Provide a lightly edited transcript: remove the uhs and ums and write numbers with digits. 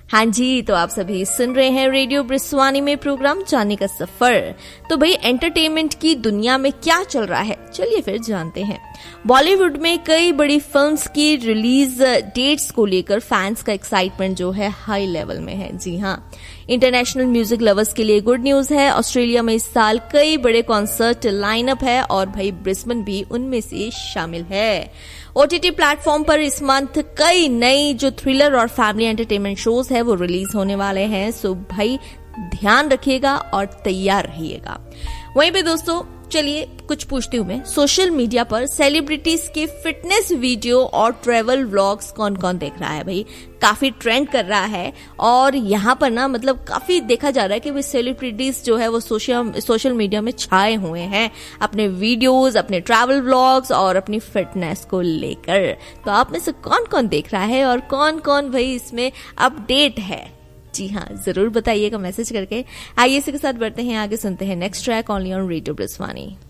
हाँ जी, तो आप सभी सुन रहे हैं रेडियो ब्रिस्वानी में प्रोग्राम जाने का सफर। तो भाई एंटरटेनमेंट की दुनिया में क्या चल रहा है, चलिए फिर जानते हैं। बॉलीवुड में कई बड़ी फिल्म्स की रिलीज डेट्स को लेकर फैंस का एक्साइटमेंट जो है हाई लेवल में है। जी हाँ, इंटरनेशनल म्यूजिक लवर्स के लिए गुड न्यूज है। ऑस्ट्रेलिया में इस साल कई बड़े कॉन्सर्ट लाइनअप है और भाई ब्रिस्बेन भी उनमें से शामिल है। ओटीटी प्लेटफॉर्म पर इस मंथ कई नई जो थ्रिलर और फैमिली एंटरटेनमेंट शोज है वो रिलीज होने वाले हैं। सो भाई ध्यान रखिएगा और तैयार रहिएगा। वहीं पे दोस्तों चलिए कुछ पूछती हूँ मैं, सोशल मीडिया पर सेलिब्रिटीज के फिटनेस वीडियो और ट्रेवल व्लॉग्स कौन कौन देख रहा है? भाई काफी ट्रेंड कर रहा है और यहाँ पर ना मतलब काफी देखा जा रहा है कि भाई सेलिब्रिटीज जो है वो सोशल मीडिया में छाए हुए हैं अपने वीडियोस, अपने ट्रैवल व्लॉग्स और अपनी फिटनेस को लेकर। तो आप में से कौन कौन देख रहा है और कौन कौन भाई इसमें अपडेट है? जी हाँ, जरूर बताइएगा मैसेज करके। आइए इसी के साथ बढ़ते हैं आगे, सुनते हैं next track only on radio ब्रिस्वानी।